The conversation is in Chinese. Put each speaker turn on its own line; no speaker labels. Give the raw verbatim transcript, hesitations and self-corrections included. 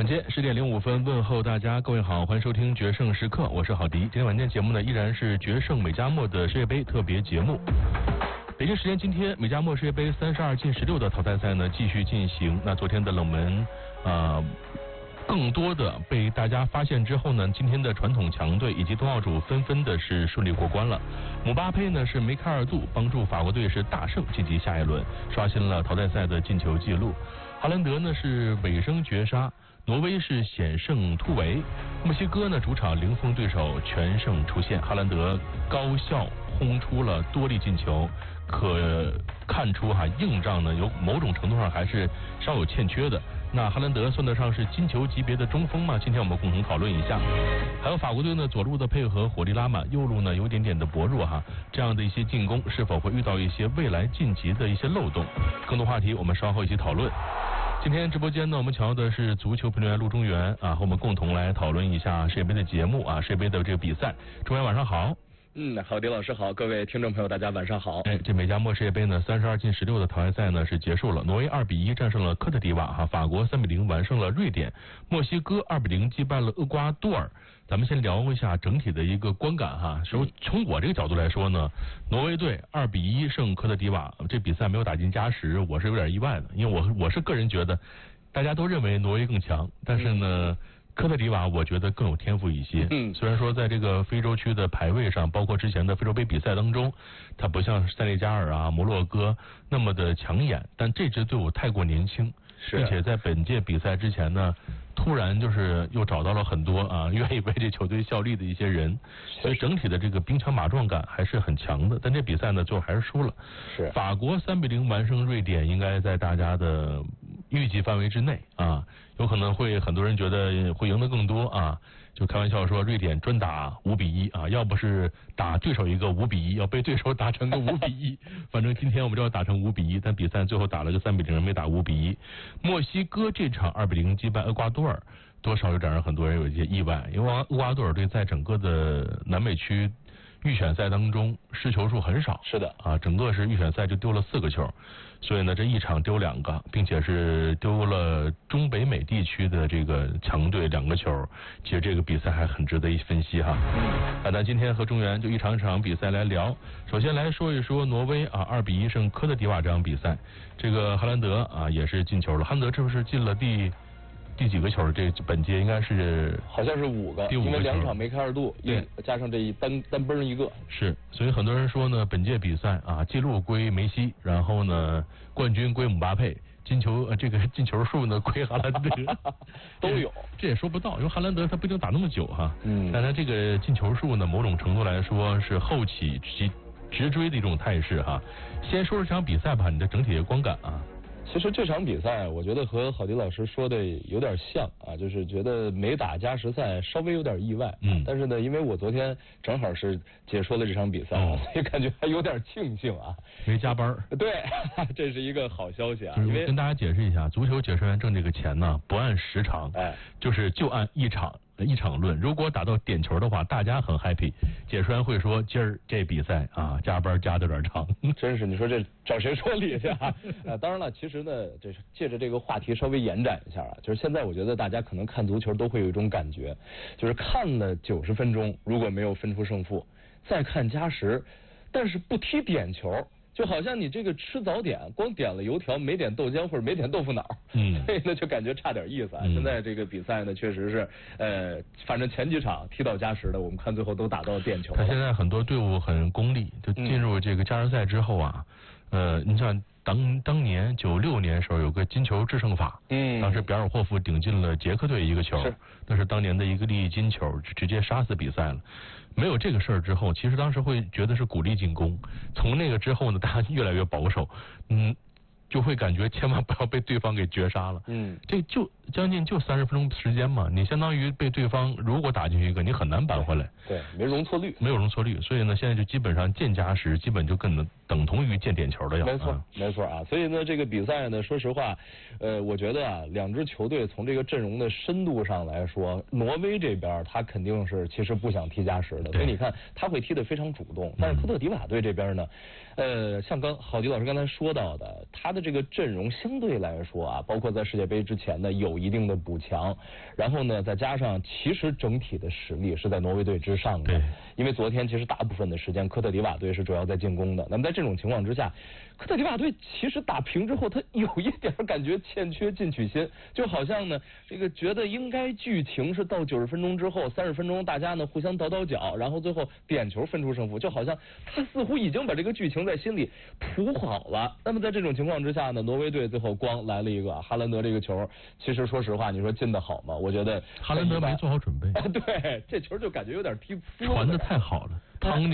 间十点零五分，问候大家，各位好，欢迎收听决胜时刻，我是郝迪。今天晚间节目呢，依然是决胜美加墨的世界杯特别节目。北京时间今天，美加墨世界杯三十二进十六的淘汰赛呢继续进行。那昨天的冷门，呃。更多的被大家发现之后呢，今天的传统强队以及东道主纷纷的是顺利过关了。姆巴佩呢是梅开二度，帮助法国队是大胜晋级下一轮，刷新了淘汰赛的进球纪录。哈兰德呢是尾声绝杀，挪威是险胜突围，墨西哥呢主场零封对手全胜出线，哈兰德高效轰出了多粒进球，可看出哈硬仗呢有某种程度上还是稍有欠缺的。那哈兰德算得上是金球级别的中锋吗？今天我们共同讨论一下。还有法国队呢，左路的配合火力拉满，右路呢有点点的薄弱哈，这样的一些进攻是否会遇到一些未来晋级的一些漏洞？更多话题我们稍后一起讨论。今天直播间呢，我们请到的是足球评论员陆中原啊，和我们共同来讨论一下世界杯的节目啊，世界杯的这个比赛。中原晚上好。
嗯，郝迪老师好，各位听众朋友大家晚上好。
哎，这美加墨世界杯呢，三十二进十六的淘汰赛呢是结束了，挪威二比一战胜了科特迪瓦哈，法国三比零完胜了瑞典，墨西哥二比零击败了厄瓜多尔。咱们先聊一下整体的一个观感哈。从从我这个角度来说呢，挪威队二比一胜科特迪瓦，这比赛没有打进加时，我是有点意外的，因为我我是个人觉得，大家都认为挪威更强，但是呢。嗯科特迪瓦我觉得更有天赋一些，嗯，虽然说在这个非洲区的排位上，包括之前的非洲杯比赛当中，它不像塞内加尔啊、摩洛哥那么的抢眼，但这支队伍太过年轻，并且在本届比赛之前呢，突然就是又找到了很多啊愿意为这球队效力的一些人，所以整体的这个兵强马壮感还是很强的。但这比赛呢，最后还是输了。
是
法国三比零完胜瑞典，应该在大家的预计范围之内啊，有可能会很多人觉得会赢得更多啊，就开玩笑说瑞典专打五比一啊，要不是打对手一个五比一，要被对手打成个五比一，反正今天我们就要打成五比一，但比赛最后打了个三比零，没打五比一。墨西哥这场二比零击败厄瓜多尔，多少有点让很多人有一些意外，因为厄瓜多尔队在整个的南美区预选赛当中失球数很少，
是的
啊，整个是预选赛就丢了四个球，所以呢这一场丢两个，并且是丢了中北美地区的这个强队两个球，其实这个比赛还很值得一分析哈。啊，那今天和中原就一场场比赛来聊，首先来说一说挪威啊二比一胜科特迪瓦这场比赛，这个哈兰德啊也是进球了，哈兰德是不是进了第？第几个球？这本届应该是
好像是五个，
第五个球，
因为两场梅开二度，
对，
加上这一单单崩一个。
是，所以很多人说呢，本届比赛啊，记录归梅西，然后呢，冠军归姆巴佩，进球呃这个进球数呢归哈兰德，
都有，
这也说不到，因为哈兰德他不一定打那么久哈，
嗯，
但他这个进球数呢，某种程度来说是后起直直追的一种态势哈。先说说这场比赛吧，你的整体的观感啊。
其实这场比赛，我觉得和郝迪老师说的有点像啊，就是觉得没打加时赛稍微有点意外，嗯，但是呢，因为我昨天正好是解说了这场比赛，哦、所以感觉还有点庆幸啊，
没加班。
对，这是一个好消息啊。
因为跟大家解释一下，足球解说员挣这个钱呢，不按时长，哎，就是就按一场。一场论，如果打到点球的话，大家很 happy。解说员会说，今儿这比赛啊，加班加的有点长。
真是，你说这找谁说理去啊？啊，当然了，其实呢，这是借着这个话题稍微延展一下啊，就是现在我觉得大家可能看足球都会有一种感觉，就是看了九十分钟，如果没有分出胜负，再看加时，但是不踢点球。就好像你这个吃早点，光点了油条，没点豆浆或者没点豆腐脑，嗯，所以呢就感觉差点意思啊。嗯、现在这个比赛呢，确实是，呃，反正前几场踢到加时的，我们看最后都打到点球了。
他现在很多队伍很功利，就进入这个加时赛之后啊，嗯、呃，你像当当年九六年时候有个金球制胜法，嗯，当时比尔霍夫顶进了捷克队一个球，是，那是当年的一个利益金球，直接杀死比赛了。没有这个事儿之后，其实当时会觉得是鼓励进攻。从那个之后呢，大家越来越保守，嗯，就会感觉千万不要被对方给绝杀了。嗯，这就将近就三十分钟时间嘛，你相当于被对方如果打进去一个，你很难扳回来。
对，对没容错率，
没有容错率。所以呢，现在就基本上见加时，基本就更能等同于进点球的要。
没错，没错啊。所以呢，这个比赛呢，说实话，呃，我觉得啊，两支球队从这个阵容的深度上来说，挪威这边他肯定是其实不想踢加时的，所以你看他会踢得非常主动。但是科特迪瓦队这边呢，呃，像刚郝迪老师刚才说到的，他的这个阵容相对来说啊，包括在世界杯之前呢，有一定的补强，然后呢，再加上其实整体的实力是在挪威队之上的。因为昨天其实大部分的时间科特迪瓦队是主要在进攻的。那么在这种情况之下，科特迪瓦队其实打平之后，他有一点感觉欠缺进取心，就好像呢，这个觉得应该剧情是到九十分钟之后，三十分钟大家呢互相倒倒脚，然后最后点球分出胜负，就好像他似乎已经把这个剧情在心里谱好了。那么在这种情况之下呢，挪威队最后光来了一个哈兰德这个球，其实说实话，你说进得好吗？我觉得
哈兰德没做好准备。
对，这球就感觉有点踢。
传的太好了，汤